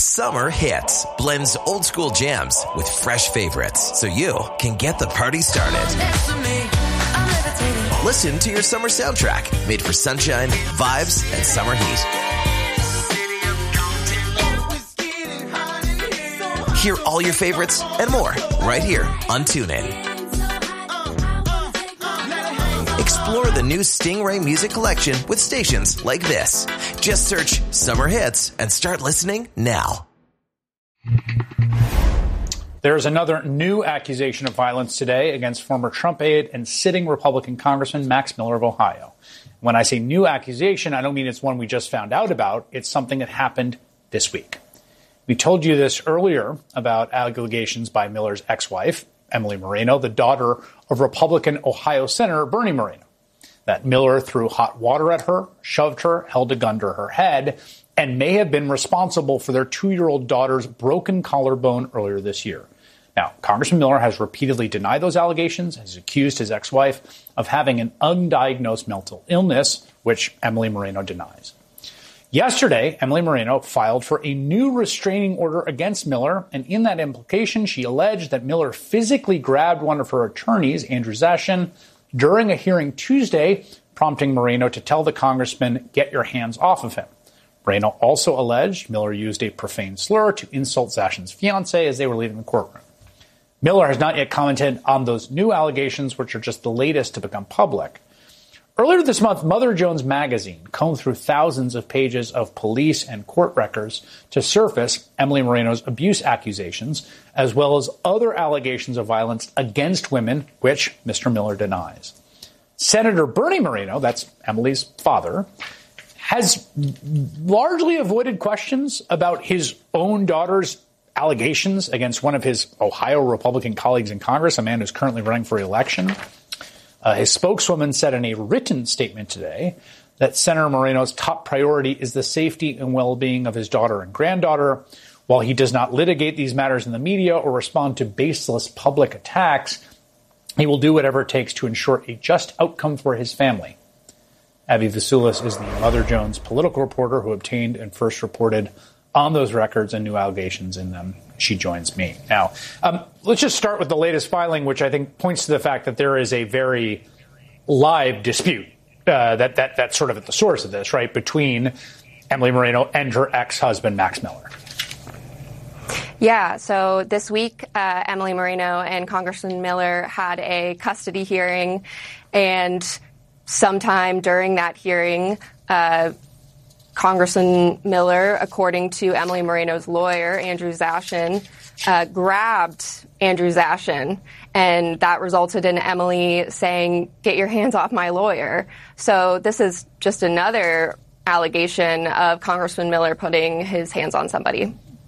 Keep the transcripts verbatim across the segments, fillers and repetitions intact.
Summer Hits blends old school jams with fresh favorites so you can get the party started. Listen to your summer soundtrack made for sunshine, vibes, and summer heat. Hear all your favorites and more right here on TuneIn. Explore the new Stingray music collection with stations like this. Just search Summer Hits and start listening now. There's another new accusation of violence today against former Trump aide and sitting Republican Congressman Max Miller of Ohio. When I say new accusation, I don't mean it's one we just found out about. It's something that happened this week. We told you this earlier about allegations by Miller's ex-wife, Emily Moreno, the daughter of Republican Ohio Senator Bernie Moreno, that Miller threw hot water at her, shoved her, held a gun to her head, and may have been responsible for their two-year-old daughter's broken collarbone earlier this year. Now, Congressman Miller has repeatedly denied those allegations and has accused his ex-wife of having an undiagnosed mental illness, which Emily Moreno denies. Yesterday, Emily Moreno filed for a new restraining order against Miller, and in that implication, she alleged that Miller physically grabbed one of her attorneys, Andrew Zashin, during a hearing Tuesday, prompting Moreno to tell the congressman, "Get your hands off of him." Moreno also alleged Miller used a profane slur to insult Zashin's fiancée as they were leaving the courtroom. Miller has not yet commented on those new allegations, which are just the latest to become public. Earlier this month, Mother Jones magazine combed through thousands of pages of police and court records to surface Emily Moreno's abuse accusations, as well as other allegations of violence against women, which Mister Miller denies. Senator Bernie Moreno, that's Emily's father, has largely avoided questions about his own daughter's allegations against one of his Ohio Republican colleagues in Congress, a man who's currently running for election. Uh, his spokeswoman said in a written statement today that Senator Moreno's top priority is the safety and well-being of his daughter and granddaughter. While he does not litigate these matters in the media or respond to baseless public attacks, he will do whatever it takes to ensure a just outcome for his family. Abby Vasulis is the Mother Jones political reporter who obtained and first reported on those records and new allegations in them. She joins me now. Um, let's just start with the latest filing, which I think points to the fact that there is a very live dispute uh, that, that that's sort of at the source of this, right, between Emily Moreno and her ex-husband, Max Miller. Yeah, so this week, uh, Emily Moreno and Congressman Miller had a custody hearing, and sometime during that hearing, uh, Congressman Miller, according to Emily Moreno's lawyer, Andrew Zashin, uh, grabbed Andrew Zashin, and that resulted in Emily saying, "Get your hands off my lawyer." So this is just another allegation of Congressman Miller putting his hands on somebody.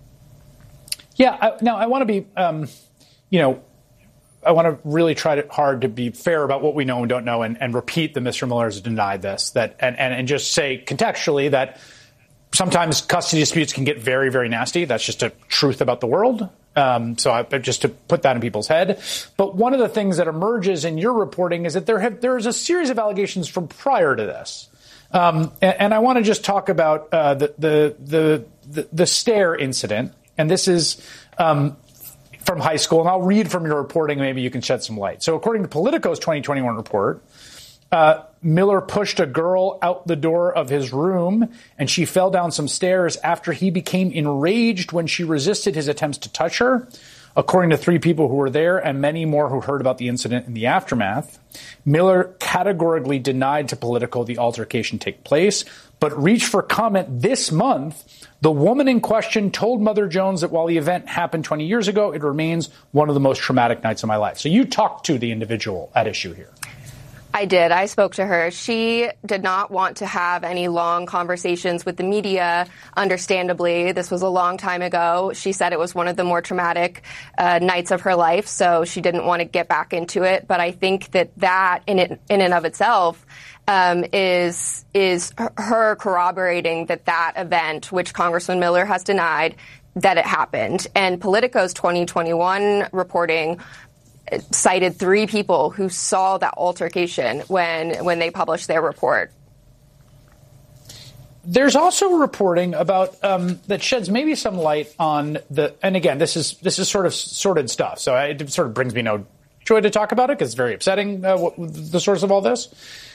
Yeah, I, now I want to be, um, you know, I want to really try to, hard to be fair about what we know and don't know, and, and repeat that Mister Miller has denied this, that and, and, and just say contextually that sometimes custody disputes can get very, very nasty. That's just a truth about the world. Um, so I, just to put that in people's head. But one of the things that emerges in your reporting is that there have there is a series of allegations from prior to this. Um, and, and I want to just talk about uh, the, the, the, the, the stair incident. And this is um, from high school, and I'll read from your reporting. Maybe you can shed some light. So according to Politico's twenty twenty-one report, uh, Miller pushed a girl out the door of his room, and she fell down some stairs after he became enraged when she resisted his attempts to touch her. According to three people who were there and many more who heard about the incident in the aftermath, Miller categorically denied to Politico the altercation take place, but reached for comment this month. The woman in question told Mother Jones that while the event happened twenty years ago, it remains one of the most traumatic nights of my life. So you talked to the individual at issue here. I did. I spoke to her. She did not want to have any long conversations with the media, understandably. This was a long time ago. She said it was one of the more traumatic uh, nights of her life, so she didn't want to get back into it. But I think that that, in, it, in and of itself, um, is is her corroborating that that event, which Congressman Miller has denied, that it happened. And Politico's twenty twenty-one reporting cited three people who saw that altercation when when they published their report. there's also reporting about um, that sheds maybe some light on the. And again, this is this is sort of sordid stuff, so it sort of brings me no joy to talk about it because it's very upsetting. Uh, what, the source of all this,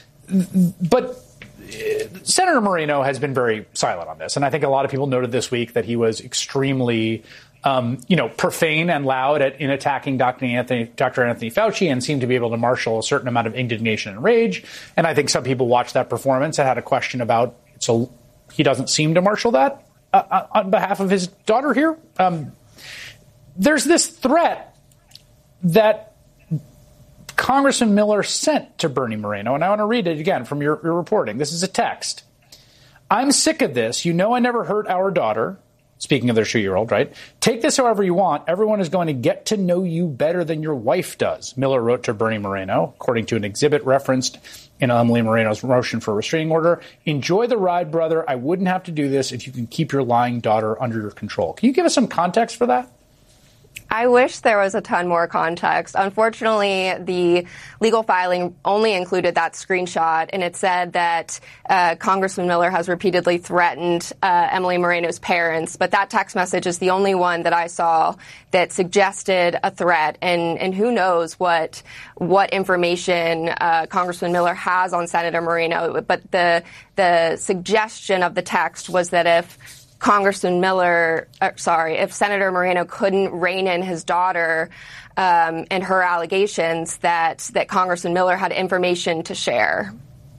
but Senator Moreno has been very silent on this, and I think a lot of people noted this week that he was extremely, um, you know, profane and loud at, in attacking Doctor Anthony, Doctor Anthony Fauci, and seemed to be able to marshal a certain amount of indignation and rage. And I think some people watched that performance and had a question about so he doesn't seem to marshal that uh, on behalf of his daughter here. Um, there's this threat that Congressman Miller sent to Bernie Moreno, and I want to read it again from your, your reporting. This is a text. I'm sick of this. You know I never hurt our daughter. Speaking of their two-year-old, right? Take this however you want. Everyone is going to get to know you better than your wife does, Miller wrote to Bernie Moreno, according to an exhibit referenced in Emily Moreno's motion for a restraining order. Enjoy the ride, brother. I wouldn't have to do this if you can keep your lying daughter under your control. Can you give us some context for that? I wish there was a ton more context. Unfortunately, the legal filing only included that screenshot, and it said that uh, Congressman Miller has repeatedly threatened uh, Emily Moreno's parents, but that text message is the only one that I saw that suggested a threat, and, and who knows what what information uh, Congressman Miller has on Senator Moreno. But the the suggestion of the text was that if Congressman Miller, uh, sorry, if Senator Moreno couldn't rein in his daughter um, and her allegations, that that Congressman Miller had information to share.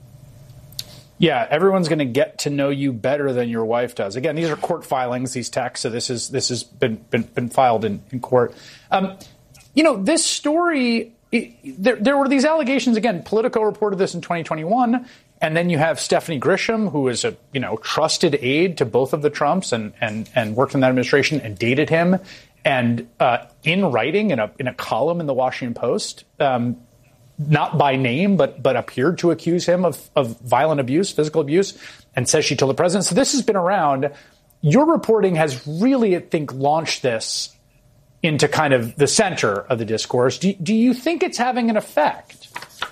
Yeah, everyone's going to get to know you better than your wife does. Again, these are court filings, these texts, so this is this has been been, been filed in, in court. Um, you know, this story, it, there, there were these allegations. Again, Politico reported this in twenty twenty-one. And then you have Stephanie Grisham, who is a, you know, trusted aide to both of the Trumps and, and, and worked in that administration and dated him. And uh, in writing in a in a column in the Washington Post, um, not by name, but but appeared to accuse him of, of violent abuse, physical abuse, and says she told the president. So this has been around. Your reporting has really, I think, launched this into kind of the center of the discourse. Do, do you think it's having an effect?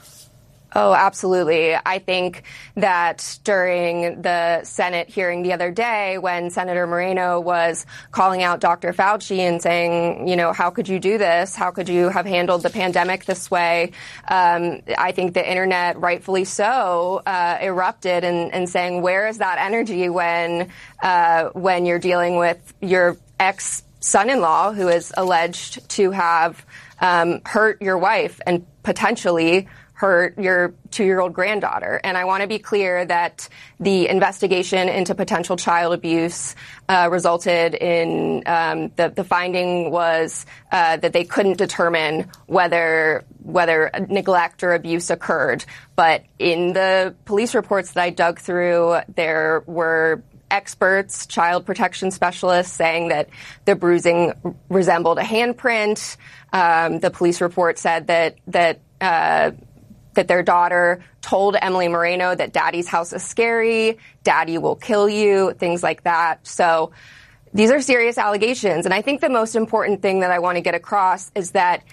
Oh, absolutely. I think that during the Senate hearing the other day, when Senator Moreno was calling out Doctor Fauci and saying, you know, how could you do this? How could you have handled the pandemic this way? Um, I think the internet, rightfully so, uh, erupted and, and saying, where is that energy when uh, when you're dealing with your ex-son-in-law who is alleged to have um, hurt your wife and potentially hurt your two-year-old granddaughter. And I want to be clear that the investigation into potential child abuse uh, resulted in um, the, the finding was uh, that they couldn't determine whether whether neglect or abuse occurred. But in the police reports that I dug through, there were experts, child protection specialists, saying that the bruising resembled a handprint. Um, the police report said that that uh, that their daughter told Emily Moreno that daddy's house is scary, daddy will kill you, things like that. So these are serious allegations. And I think the most important thing that I want to get across is that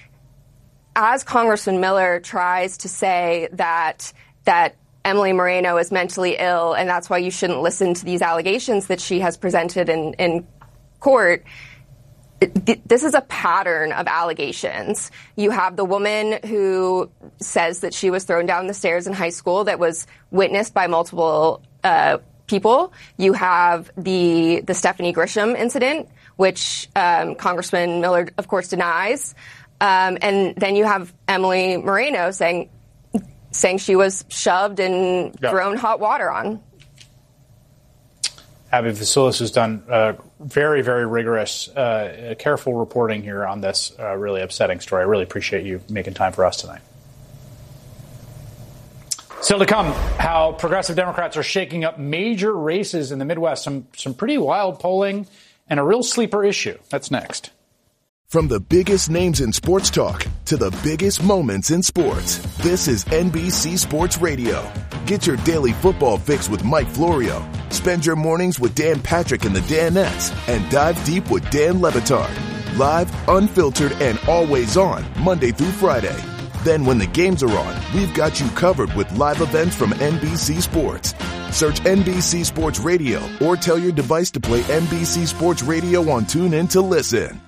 as Congressman Miller tries to say that that Emily Moreno is mentally ill and that's why you shouldn't listen to these allegations that she has presented in, in court, this is a pattern of allegations. You have the woman who says that she was thrown down the stairs in high school that was witnessed by multiple uh, people. You have the the Stephanie Grisham incident, which um, Congressman Miller, of course, denies. Um, and then you have Emily Moreno saying saying she was shoved and yeah. thrown hot water on. Abby Vasilis has done uh, very, very rigorous, uh, careful reporting here on this uh, really upsetting story. I really appreciate you making time for us tonight. Still to come, how progressive Democrats are shaking up major races in the Midwest. Some some pretty wild polling and a real sleeper issue. That's next. From the biggest names in sports talk to the biggest moments in sports, this is N B C Sports Radio. Get your daily football fix with Mike Florio. Spend your mornings with Dan Patrick and the Danettes and dive deep with Dan Le Batard. Live, unfiltered, and always on Monday through Friday. Then when the games are on, we've got you covered with live events from N B C Sports. Search N B C Sports Radio or tell your device to play N B C Sports Radio on TuneIn to listen.